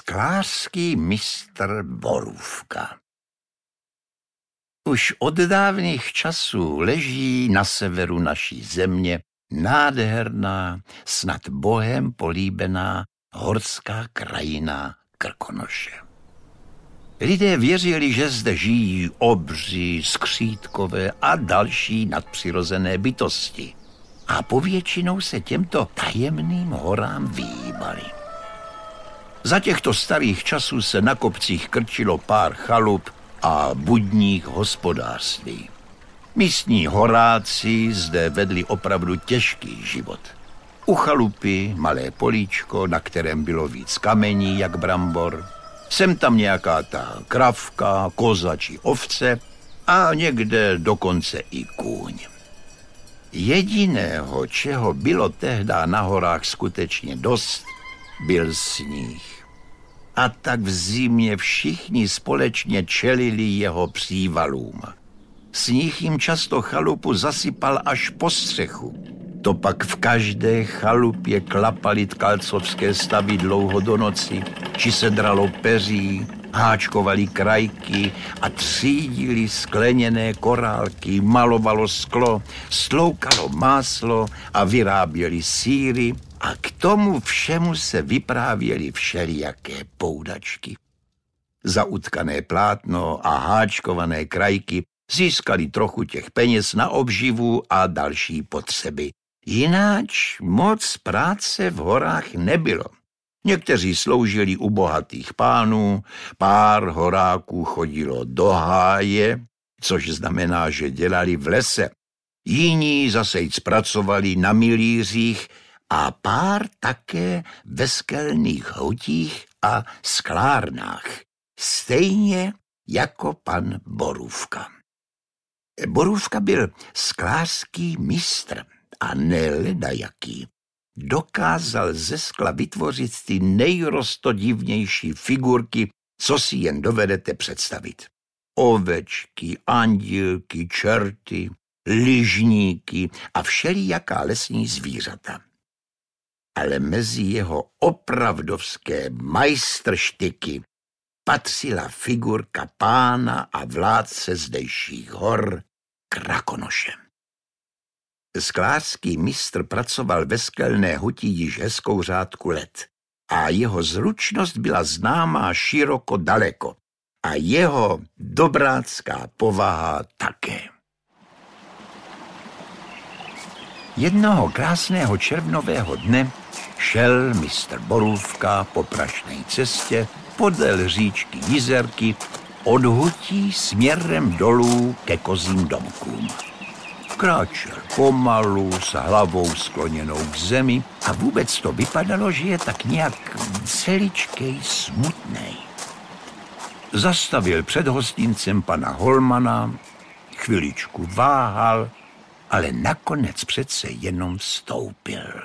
Sklářský mistr Borůvka. Už od dávných časů leží na severu naší země nádherná, snad Bohem políbená horská krajina Krkonoše. Lidé věřili, že zde žijí obři, skřítkové a další nadpřirozené bytosti. A povětšinou se těmto tajemným horám vyhýbali. Za těchto starých časů se na kopcích krčilo pár chalup a budních hospodářství. Místní horáci zde vedli opravdu těžký život. U chalupy malé políčko, na kterém bylo víc kamení jak brambor, sem tam nějaká ta kravka, koza či ovce a někde dokonce i kůň. Jediného, čeho bylo tehdy na horách skutečně dost, byl sníh. A tak v zimě všichni společně čelili jeho přívalům. Sníh jim často chalupu zasypal až po střechu. To pak v každé chalupě klapaly tkalcovské stavy dlouho do noci, či se dralo peří, háčkovali krajky a třídili skleněné korálky, malovalo sklo, sloukalo máslo a vyráběli sýry a k tomu všemu se vyprávěly všelijaké poudačky. Za utkané plátno a háčkované krajky získali trochu těch peněz na obživu a další potřeby. Jináč moc práce v horách nebylo. Někteří sloužili u bohatých pánů, pár horáků chodilo do háje, což znamená, že dělali v lese. Jiní zase pracovali na milířích a pár také ve skelných hutích a sklárnách. Stejně jako pan Borůvka. Borůvka byl sklářský mistr a neledajaký. Dokázal ze skla vytvořit ty nejrostodivnější figurky, co si jen dovedete představit. Ovečky, andílky, čerty, lyžníky a všelijaká lesní zvířata. Ale mezi jeho opravdovské majstrštyky patřila figurka pána a vládce zdejších hor Krakonoše. Sklářský mistr pracoval ve skelné huti již hezkou řádku let a jeho zručnost byla známá široko daleko a jeho dobrácká povaha také. Jednoho krásného červnového dne šel mistr Borůvka po prašné cestě podél říčky Jizerky od hutí směrem dolů ke kozím domkům. Kráčel pomalu, s hlavou skloněnou k zemi a vůbec to vypadalo, že je tak nějak celičkej smutnej. Zastavil před hostincem pana Holmana, chviličku váhal, ale nakonec přece jenom vstoupil.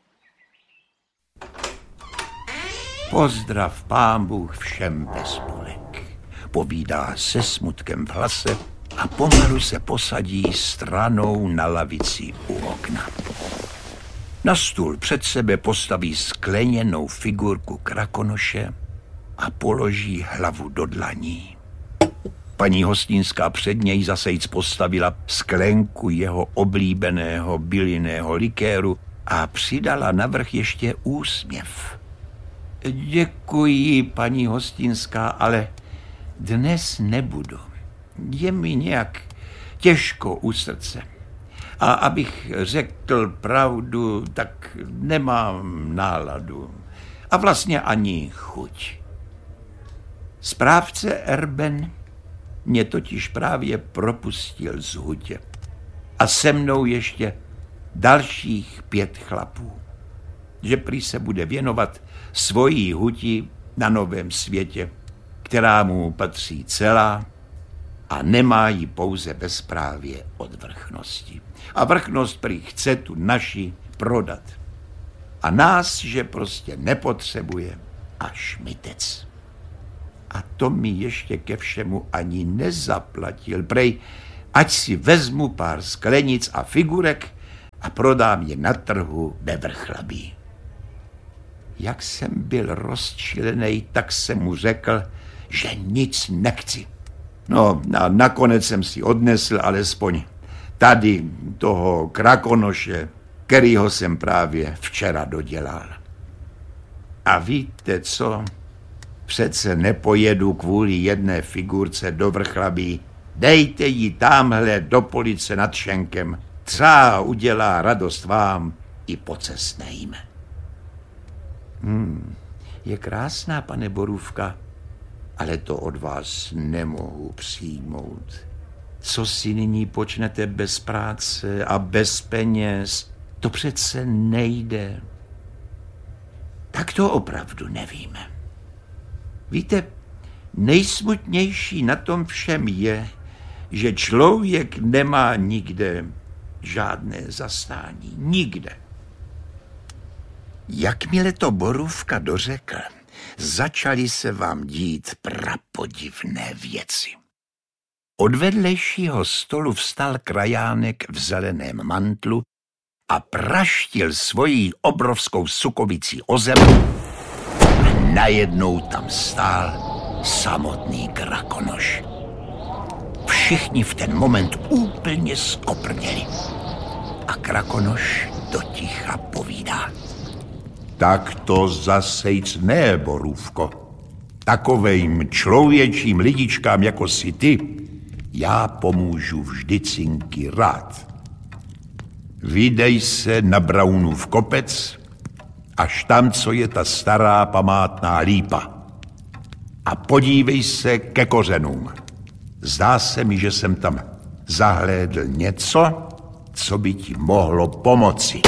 Pozdrav, pán Bůh všem bez spolek, povídá se smutkem v hlase a pomalu se posadí stranou na lavici u okna. Na stůl před sebe postaví skleněnou figurku Krakonoše a položí hlavu do dlaní. Paní hostinská před něj zasejc postavila sklenku jeho oblíbeného bylinného likéru a přidala navrch ještě úsměv. Děkuji, paní hostinská, ale dnes nebudu. Je mi nějak těžko u srdce. A abych řekl pravdu, tak nemám náladu. A vlastně ani chuť. Správce Erben mě totiž právě propustil z hutě. A se mnou ještě dalších 5 chlapů. Že prý se bude věnovat svojí huti na Novém světě, která mu patří celá a nemá ji pouze bezprávě od vrchnosti. A vrchnost prý chce tu naši prodat. A nás, že prostě nepotřebuje, a šmitec. A to mi ještě ke všemu ani nezaplatil. Prej, ať si vezmu pár sklenic a figurek a prodám je na trhu ve Vrchlabí. Jak jsem byl rozčilenej, tak jsem mu řekl, že nic nechci. No a nakonec jsem si odnesl alespoň tady toho krakonoše, kterýho jsem právě včera dodělal. A víte co? Přece nepojedu kvůli jedné figurce do Vrchlabí. Dejte ji támhle do police nad Šenkem. Třeba udělá radost vám i pocestným. Je krásná, pane Borůvka, ale to od vás nemohu přijmout. Co si nyní počnete bez práce a bez peněz? To přece nejde. Tak to opravdu nevíme. Víte, nejsmutnější na tom všem je, že člověk nemá nikde žádné zastání. Nikde. Jakmile to Borůvka dořekl, začaly se vám dít prapodivné věci. Od vedlejšího stolu vstal krajánek v zeleném mantlu a praštil svojí obrovskou sukovicí o zem a najednou tam stál samotný krakonoš. Všichni v ten moment úplně skoprněli a krakonoš doticha povídá. Tak to zasejc ne, Borůvko. Takovejm člověčím lidičkám jako si ty, já pomůžu vždycinky rád. Vydej se na Braunův kopec, až tam, co je ta stará památná lípa. A podívej se ke kořenům. Zdá se mi, že jsem tam zahlédl něco, co by ti mohlo pomoci.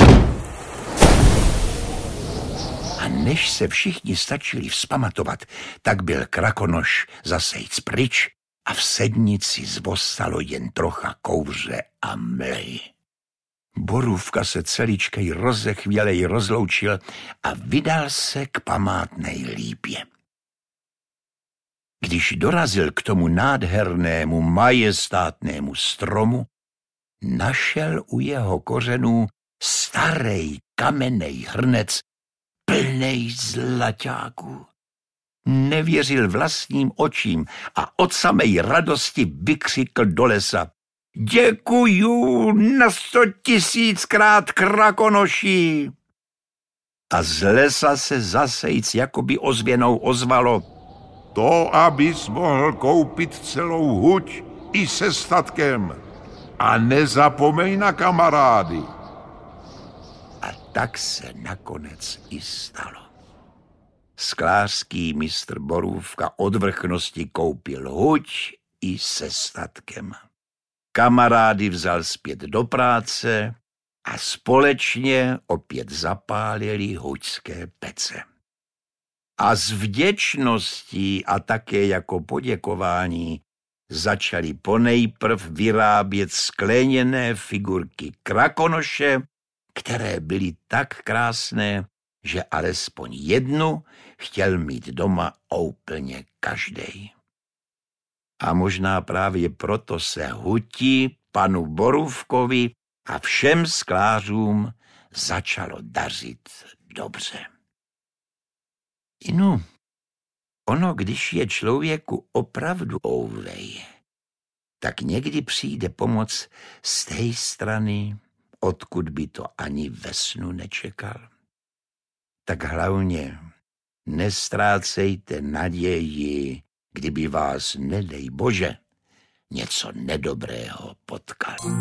A než se všichni stačili vzpamatovat, tak byl krakonoš zasejc pryč a v sednici zvostalo jen trocha kouře a mlhy. Borůvka se celičkej rozechvělej rozloučil a vydal se k památné lípě. Když dorazil k tomu nádhernému, majestátnému stromu, našel u jeho kořenů starej kamennej hrnec plnej zlaťáků. Nevěřil vlastním očím a od samej radosti vykřikl do lesa. Děkuju na 100 000krát, krakonoši! A z lesa se zasejc jakoby ozvěnou ozvalo. To, abys mohl koupit celou huť i se statkem. A nezapomeň na kamarády. A tak se nakonec i stalo. Sklářský mistr Borůvka od vrchnosti koupil huť i se statkem. Kamarády vzal zpět do práce a společně opět zapálili huťské pece. A z vděčností a také jako poděkování začali ponejprv vyrábět skleněné figurky krakonoše, které byly tak krásné, že alespoň jednu chtěl mít doma úplně každej. A možná právě proto se huti, panu Borůvkovi a všem sklářům začalo dařit dobře. Inu, ono, když je člověku opravdu ouvej, tak někdy přijde pomoc z té strany, odkud by to ani ve snu nečekal. Tak hlavně nestrácejte naději, kdyby vás, nedej Bože, něco nedobrého potkal.